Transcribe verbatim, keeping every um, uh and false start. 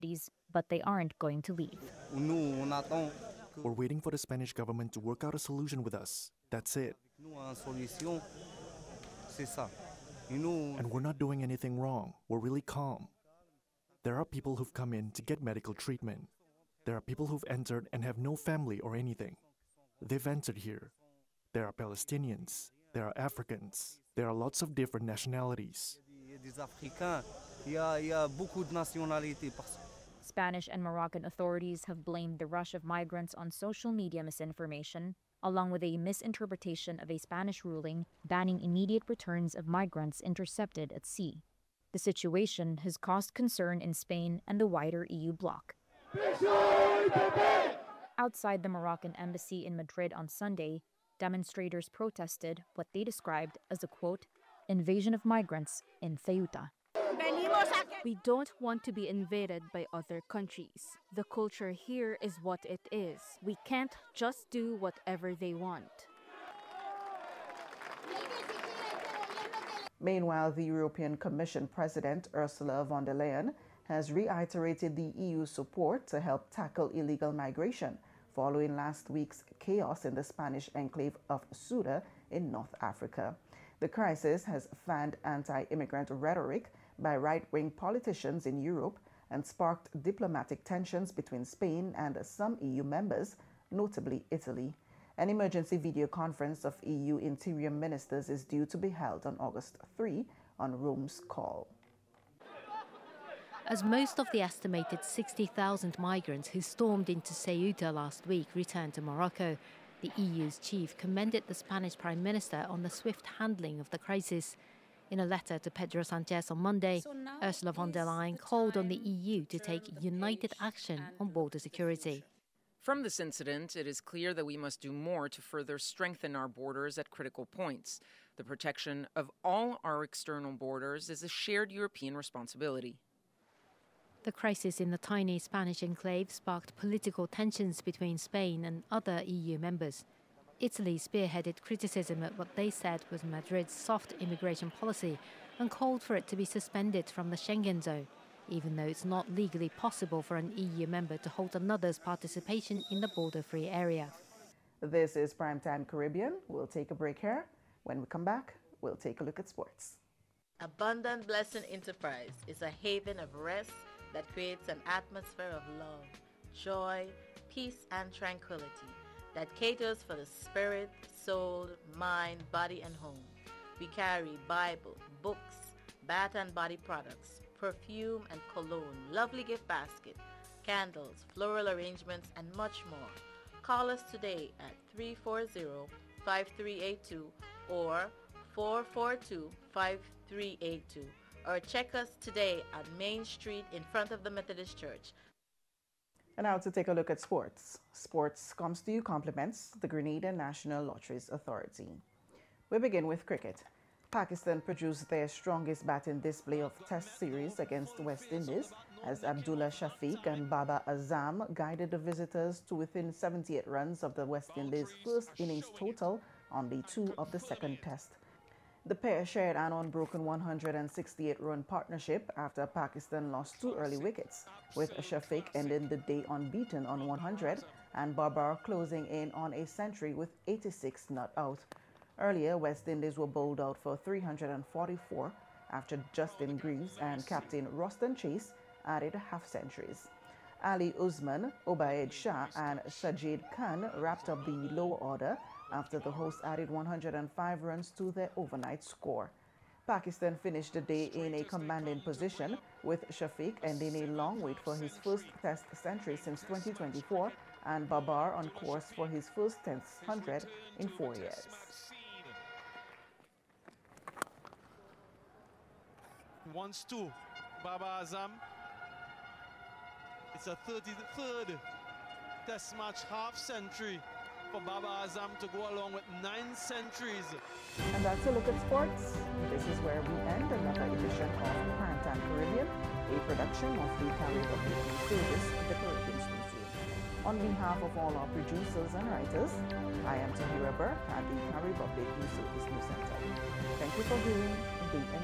but they aren't going to leave. We're waiting for the Spanish government to work out a solution with us. That's it. And we're not doing anything wrong. We're really calm. There are people who've come in to get medical treatment. There are people who've entered and have no family or anything. They've entered here. There are Palestinians. There are Africans. There are lots of different nationalities. Spanish and Moroccan authorities have blamed the rush of migrants on social media misinformation, along with a misinterpretation of a Spanish ruling banning immediate returns of migrants intercepted at sea. The situation has caused concern in Spain and the wider E U bloc. Outside the Moroccan embassy in Madrid on Sunday, demonstrators protested what they described as a, quote, invasion of migrants in Ceuta. We don't want to be invaded by other countries. The culture here is what it is. We can't just do whatever they want. Meanwhile, the European Commission President Ursula von der Leyen has reiterated the E U's support to help tackle illegal migration following last week's chaos in the Spanish enclave of Ceuta in North Africa. The crisis has fanned anti-immigrant rhetoric by right-wing politicians in Europe and sparked diplomatic tensions between Spain and some E U members, notably Italy. An emergency video conference of E U interior ministers is due to be held on August third on Rome's call. As most of the estimated sixty thousand migrants who stormed into Ceuta last week returned to Morocco, the E U's chief commended the Spanish Prime Minister on the swift handling of the crisis. In a letter to Pedro Sanchez on Monday, so Ursula von der Leyen called on the E U to take united action on border security. From this incident, it is clear that we must do more to further strengthen our borders at critical points. The protection of all our external borders is a shared European responsibility. The crisis in the tiny Spanish enclave sparked political tensions between Spain and other E U members. Italy spearheaded criticism at what they said was Madrid's soft immigration policy and called for it to be suspended from the Schengen zone, even though it's not legally possible for an E U member to hold another's participation in the border-free area. This is Primetime Caribbean. We'll take a break here. When we come back, we'll take a look at sports. Abundant Blessing Enterprise is a haven of rest that creates an atmosphere of love, joy, peace, and tranquility that caters for the spirit, soul, mind, body, and home. We carry Bible, books, bath and body products, perfume and cologne, lovely gift basket, candles, floral arrangements, and much more. Call us today at three four zero, five three eight two or four four two, five three eight two, or check us today at Main Street in front of the Methodist Church. And now to take a look at sports. Sports comes to you compliments the Grenada National Lotteries Authority. We begin with cricket. Pakistan produced their strongest batting display of Test series against West Indies as Abdullah Shafiq and Baba Azam guided the visitors to within seventy-eight runs of the West Indies' first innings total on day two of the second Test. The pair shared an unbroken one hundred sixty-eight run partnership after Pakistan lost two early wickets, with Shafiq ending the day unbeaten on one hundred and Babar closing in on a century with eighty-six not out. Earlier, West Indies were bowled out for three hundred forty-four after Justin Greaves and captain Roston Chase added half-centuries. Ali Usman, Obaid Shah and Sajid Khan wrapped up the lower order after the hosts added one hundred five runs to their overnight score. Pakistan finished the day in a commanding position, with Shafiq ending a long wait for his first Test century since twenty twenty-four and Babar on course for his first Test hundred in four years. Once two, Baba Azam. It's a thirty-third Test match half century for Baba Azam to go along with nine centuries. And that's a look at sports. This is where we end another edition of Primetime Caribbean, a production of the Caribbean Public Service, the Caribbean Studio. On behalf of all our producers and writers, I am Tahira Burke at the Caribbean Public News Service News Center. Thank you for viewing.